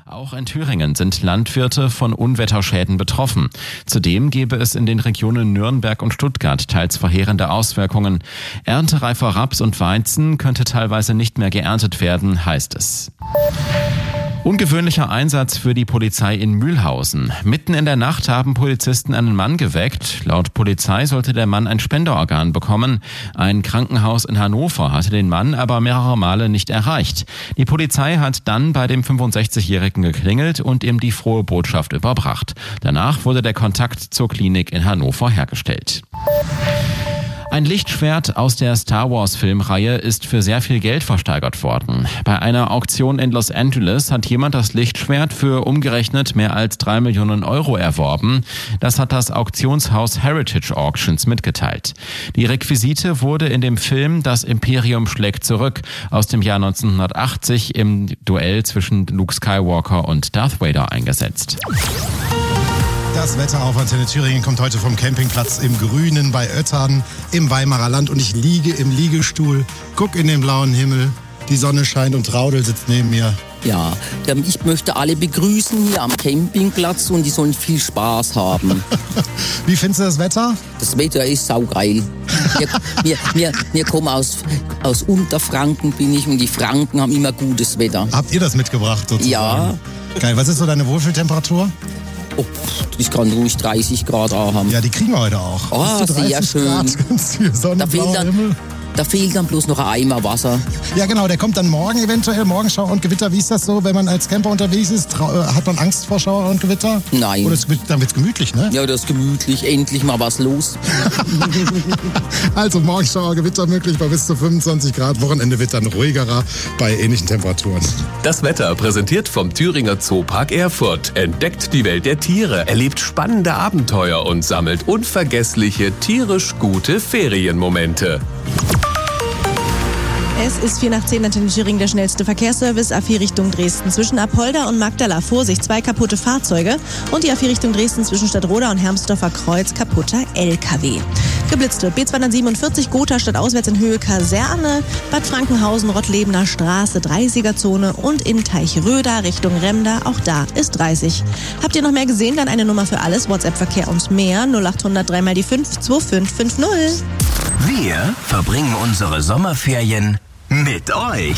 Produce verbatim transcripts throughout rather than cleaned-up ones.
Auch in Thüringen sind Landwirte von Unwetterschäden betroffen. Zudem gäbe es in den Regionen Nürnberg und Stuttgart teils verheerende Auswirkungen. Erntereifer Raps und Weizen könnte teilweise nicht mehr geerntet werden, heißt es. Ungewöhnlicher Einsatz für die Polizei in Mühlhausen. Mitten in der Nacht haben Polizisten einen Mann geweckt. Laut Polizei sollte der Mann ein Spenderorgan bekommen. Ein Krankenhaus in Hannover hatte den Mann aber mehrere Male nicht erreicht. Die Polizei hat dann bei dem fünfundsechzigjährigen geklingelt und ihm die frohe Botschaft überbracht. Danach wurde der Kontakt zur Klinik in Hannover hergestellt. Ein Lichtschwert aus der Star Wars Filmreihe ist für sehr viel Geld versteigert worden. Bei einer Auktion in Los Angeles hat jemand das Lichtschwert für umgerechnet mehr als drei Millionen Euro erworben. Das hat das Auktionshaus Heritage Auctions mitgeteilt. Die Requisite wurde in dem Film Das Imperium schlägt zurück aus dem Jahr neunzehnhundertachtzig im Duell zwischen Luke Skywalker und Darth Vader eingesetzt. Das Wetter auf Antenne Thüringen kommt heute vom Campingplatz im Grünen bei Oettern im Weimarer Land und ich liege im Liegestuhl, guck in den blauen Himmel, die Sonne scheint und Traudel sitzt neben mir. Ja, ich möchte alle begrüßen hier am Campingplatz und die sollen viel Spaß haben. Wie findest du das Wetter? Das Wetter ist saugeil. Wir, wir, wir, wir kommen aus, aus Unterfranken, bin ich, und die Franken haben immer gutes Wetter. Habt ihr das mitgebracht sozusagen? Ja. Geil, was ist so deine Wohlfühltemperatur? Oh, ich kann ruhig dreißig Grad haben. Ja, die kriegen wir heute auch. Oh, sehr schön. Grad, ganz viel Sonne, da, fehlt dann, da fehlt dann bloß noch ein Eimer Wasser. Ja, genau, der kommt dann morgen eventuell. Morgenschauer und Gewitter. Wie ist das so, wenn man als Camper unterwegs ist? Trau- hat man Angst vor Schauer und Gewitter? Nein. Oder dann wird's gemütlich, ne? Ja, das ist gemütlich. Endlich mal was los. Also Morgenschauer, Gewitter möglich bei bis zu fünfundzwanzig Grad. Wochenende wird dann ruhigerer bei ähnlichen Temperaturen. Das Wetter präsentiert vom Thüringer Zoopark Erfurt. Entdeckt die Welt der Tiere, erlebt spannende Abenteuer und sammelt unvergessliche, tierisch gute Ferienmomente. Es ist vier nach zehn, Antenne Thüringen, der schnellste Verkehrsservice. A vier Richtung Dresden. Zwischen Apolda und Magdala, Vorsicht, zwei kaputte Fahrzeuge. Und die A vier Richtung Dresden zwischen Stadtroda und Hermsdorfer Kreuz, kaputter L K W. Geblitzte B zweihundertsiebenundvierzig, Gotha stadtauswärts in Höhe Kaserne, Bad Frankenhausen, Rottlebener Straße, dreißiger-Zone und in Teichröda Richtung Remda, auch da ist dreißig. Habt ihr noch mehr gesehen? Dann eine Nummer für alles, WhatsApp-Verkehr und mehr, null achthundert drei mal die fünf zwei fünf fünf null. Wir verbringen unsere Sommerferien mit euch.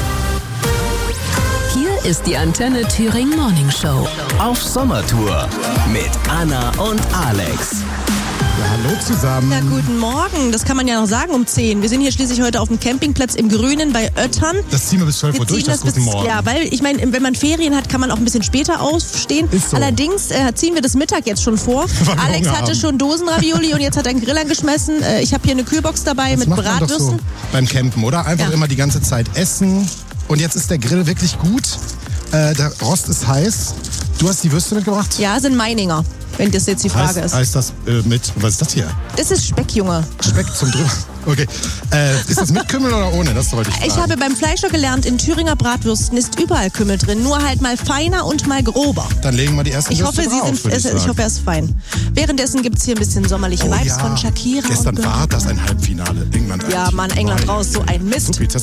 Hier ist die Antenne Thüringen Morning Show. Auf Sommertour mit Anna und Alex. Ja, hallo zusammen. Ja, guten Morgen. Das kann man ja noch sagen um zehn. Wir sind hier schließlich heute auf dem Campingplatz im Grünen bei Oettern. Das ziehen wir bis zwölf Uhr durch, das, das Guten Morgen. Ja, weil ich meine, wenn man Ferien hat, kann man auch ein bisschen später aufstehen. Ist so. Allerdings äh, ziehen wir das Mittag jetzt schon vor. Alex hatte haben. schon Dosenravioli und jetzt hat er einen Grill angeschmissen. Äh, ich habe hier eine Kühlbox dabei das mit macht man Bratwürsten. Doch so beim Campen, oder? Einfach ja. immer die ganze Zeit essen. Und jetzt ist der Grill wirklich gut. Äh, der Rost ist heiß. Du hast die Würste mitgebracht? Ja, sind Meininger, wenn das jetzt die Frage heißt, ist. Heißt das äh, mit, was ist das hier? Das ist Speck, Junge. Speck zum drüber. Okay. Äh, ist das mit Kümmel oder ohne? Das wollte ich fragen. Ich habe beim Fleischer gelernt, in Thüringer Bratwürsten ist überall Kümmel drin. Nur halt mal feiner und mal grober. Dann legen wir die ersten Ich Würste hoffe, drauf, Sie sind, ich, ich, ich hoffe, er ist fein. Währenddessen gibt es hier ein bisschen sommerliche oh, Vibes ja. von Shakira. Gestern und war das ein Halbfinale. England. Ja, Mann, England raus, so ein Mist. Super, jetzt hast